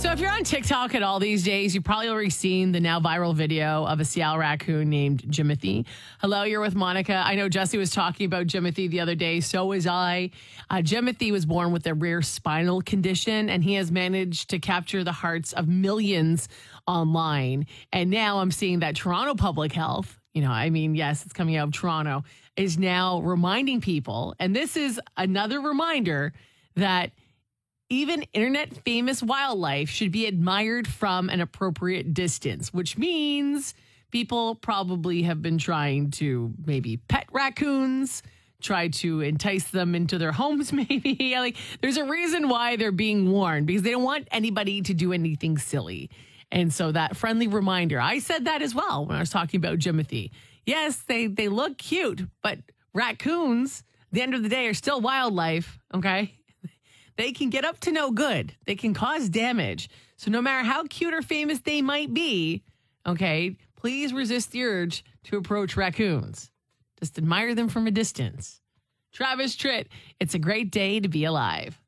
So if you're on TikTok at all these days, you've probably already seen the now viral video of a Seattle raccoon named Jimothy. Hello, you're with Monica. I know Jesse was talking about Jimothy the other day. So was I. Jimothy was born with a rare spinal condition, and he has managed to capture the hearts of millions online. And now I'm seeing that Toronto Public Health, yes, it's coming out of Toronto, is now reminding people, and this is another reminder that even internet famous wildlife should be admired from an appropriate distance, which means people probably have been trying to maybe pet raccoons, try to entice them into their homes, maybe. There's a reason why they're being warned, because they don't want anybody to do anything silly. And so that friendly reminder, I said that as well when I was talking about Jimothy. Yes, they look cute, but raccoons, at the end of the day, are still wildlife, okay? They can get up to no good. They can cause damage. So no matter how cute or famous they might be, okay, please resist the urge to approach raccoons. Just admire them from a distance. Travis Tritt, it's a great day to be alive.